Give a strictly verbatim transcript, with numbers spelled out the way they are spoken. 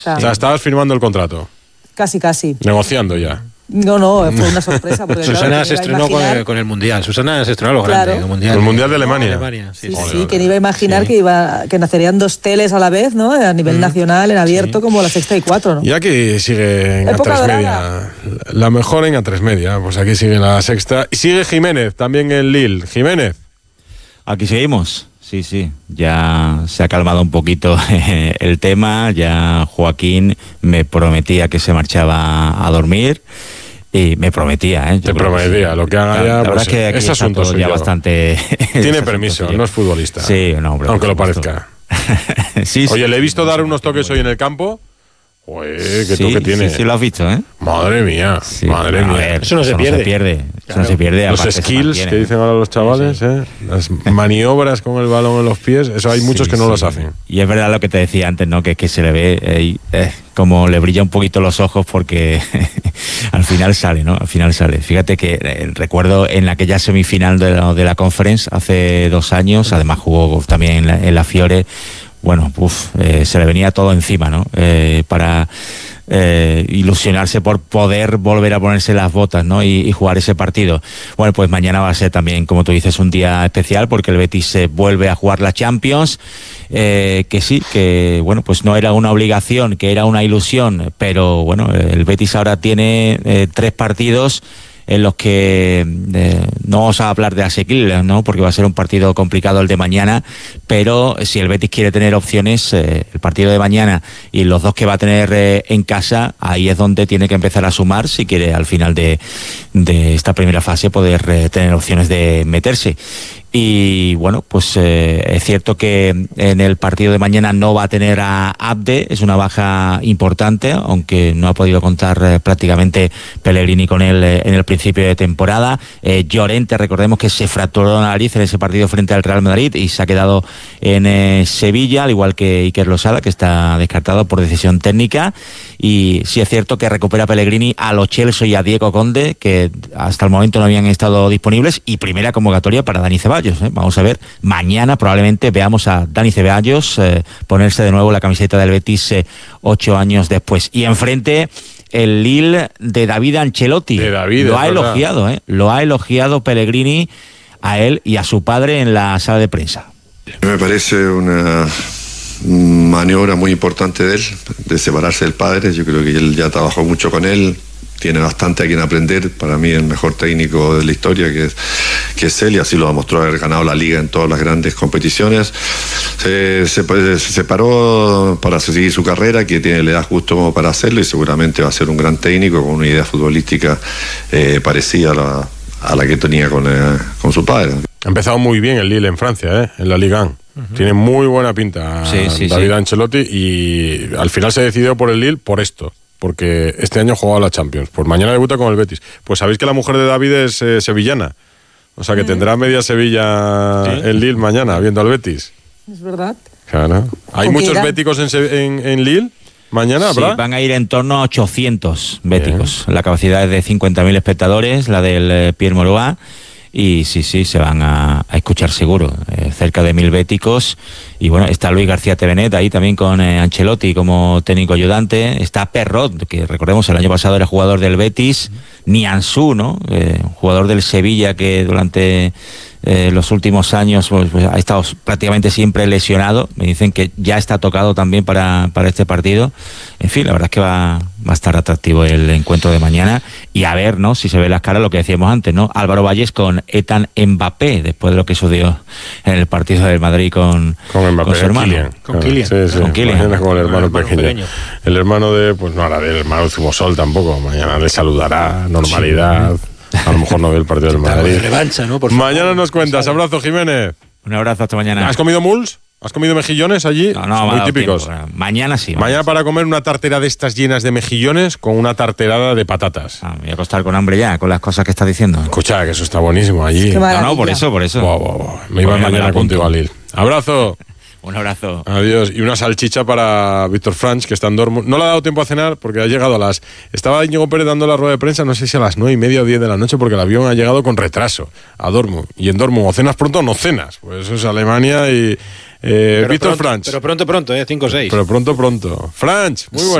O sea, o sea, estabas firmando el contrato. Casi, casi. Negociando ya. No, no, fue una sorpresa. Porque, Susana claro, se estrenó imaginar... con, con el Mundial. Susana se estrenó a lo claro. grande. El Mundial, el mundial de Alemania. De Alemania sí, Sí, sí, sí, sí. que iba a imaginar sí. que iba que nacerían dos teles a la vez, ¿no? A nivel mm. nacional, en abierto, sí. como la Sexta y Cuatro, ¿no? Y aquí sigue en A tres Media. La mejor en A tres Media. Pues aquí sigue la Sexta. Y sigue Jiménez, también en Lille. Jiménez. Aquí seguimos. Sí, sí, ya se ha calmado un poquito el tema, ya Joaquín me prometía que se marchaba a dormir y me prometía, ¿eh? Yo Te prometía, sí. Lo que haga la, ya, la pues verdad es que aquí es asunto ya bastante... Tiene permiso, no es futbolista. Sí, no, hombre. Aunque lo parezca. sí, Oye, sí, le he visto sí, dar sí, unos toques sí, hoy en el campo. Joder, qué sí, toque tiene. Sí, sí, lo has visto, ¿eh? Madre mía, sí, madre mía. Ver, eso no se eso pierde. No se pierde. Claro. Eso no se pierde. Los skills que dicen ahora los chavales, sí, sí. ¿eh? Las maniobras con el balón en los pies, eso hay muchos sí, que no sí. los hacen. Y es verdad lo que te decía antes, ¿no? Que es que se le ve eh, eh, como le brilla un poquito los ojos porque al final sale, ¿no? Al final sale. Fíjate que eh, recuerdo en aquella semifinal de la, de la Conference hace dos años, además jugó también en la, en la Fiore. Bueno, uf, eh, se le venía todo encima, ¿no? Eh, para eh, ilusionarse por poder volver a ponerse las botas, ¿no? Y, y jugar ese partido. Bueno, pues mañana va a ser también, como tú dices, un día especial porque el Betis se vuelve a jugar la Champions. Eh, que sí, que bueno, pues no era una obligación, que era una ilusión, pero bueno, el Betis ahora tiene eh, tres partidos en los que eh, no vamos a hablar de asequibles, ¿no? Porque va a ser un partido complicado el de mañana, pero si el Betis quiere tener opciones, eh, el partido de mañana y los dos que va a tener eh, en casa, ahí es donde tiene que empezar a sumar si quiere al final de, de esta primera fase poder eh, tener opciones de meterse. Y bueno, pues eh, es cierto que en el partido de mañana no va a tener a Abde, es una baja importante, aunque no ha podido contar eh, prácticamente Pellegrini con él eh, en el principio de temporada. Eh, Llorente, recordemos que se fracturó la nariz en ese partido frente al Real Madrid y se ha quedado en eh, Sevilla, al igual que Iker Losada, que está descartado por decisión técnica. Y sí es cierto que recupera Pellegrini a Lo Celso y a Diego Conde, que hasta el momento no habían estado disponibles, y primera convocatoria para Dani Ceballos. ¿eh? Vamos a ver, mañana probablemente veamos a Dani Ceballos eh, ponerse de nuevo la camiseta del Betis eh, ocho años después. Y enfrente el Lille de David Ancelotti. De David, lo ha elogiado, ¿eh? Lo ha elogiado Pellegrini a él y a su padre en la sala de prensa. Me parece una maniobra muy importante de él, de separarse del padre. Yo creo que él ya trabajó mucho con él, tiene bastante a quien aprender. Para mí el mejor técnico de la historia que es, que es él, y así lo demostró haber ganado la liga en todas las grandes competiciones. Se, se, se separó para seguir su carrera, que tiene la edad justo como para hacerlo, y seguramente va a ser un gran técnico con una idea futbolística eh, parecida a la, a la que tenía con, eh, con su padre. Ha empezado muy bien el Lille en Francia, ¿eh? En la Ligue uno. Uh-huh. Tiene muy buena pinta sí, sí, David sí. Ancelotti, y al final se decidió por el Lille por esto, porque este año jugaba la Champions. Pues mañana debuta con el Betis. Pues sabéis que la mujer de David es eh, sevillana, o sea que tendrá media Sevilla ¿sí? en Lille mañana viendo al Betis. Es verdad. Claro. ¿Hay muchos irán? béticos en, en, en Lille? ¿Mañana habrá? Sí, van a ir en torno a ochocientos béticos. Bien. La capacidad es de cincuenta mil espectadores, la del eh, Pierre Morois. Y sí, sí, se van a, a escuchar seguro, eh, cerca de mil béticos. Y bueno, está Luis García Tevenet ahí también con eh, Ancelotti como técnico ayudante. Está Perrot, que recordemos el año pasado era jugador del Betis. Nianzú, ¿no? Eh, jugador del Sevilla que durante eh, los últimos años pues, pues, ha estado prácticamente siempre lesionado. Me dicen que ya está tocado también para, para este partido. En fin, la verdad es que va, va a estar atractivo el encuentro de mañana. Y a ver, ¿no? Si se ve las caras, lo que decíamos antes, ¿no? Álvaro Valles con Ethan Mbappé, después de lo que sucedió en el partido del Madrid con, con, Mbappé, con su hermano. Kylian. Con Kylian. Sí, sí. Con Kylian. Mañana con el hermano, el hermano pequeño. pequeño. El hermano de, pues no, ahora del hermano de Zumosol tampoco. Mañana le saludará, normalidad. Sí. A lo mejor no ve el partido del Madrid. Revancha, ¿no? Por mañana favor. nos cuentas. Abrazo, Jiménez. Un abrazo, hasta mañana. ¿Has comido muls? ¿Has comido mejillones allí? No, no, muy típicos. Tiempo. Mañana sí. Mañana, mañana para comer una tartera de estas llenas de mejillones con una tarterada de patatas. Ah, me voy a acostar con hambre ya, con las cosas que estás diciendo. Escucha, que eso está buenísimo allí. No, no, por eso, por eso. Wow, wow, wow. Me iba mañana contigo a Lille. Abrazo. Un abrazo. Adiós. Y una salchicha para Víctor Franch, que está en Dortmund. No le ha dado tiempo a cenar porque ha llegado a las... Estaba Íñigo Pérez dando la rueda de prensa, no sé si a las nueve y media o diez de la noche, porque el avión ha llegado con retraso a Dortmund. Y en Dortmund o cenas pronto o no cenas. Pues eso es Alemania y... Eh, Víctor Franch. Pero pronto, pronto, ¿eh? cinco o seis. Pero pronto, pronto. Franch, muy bueno.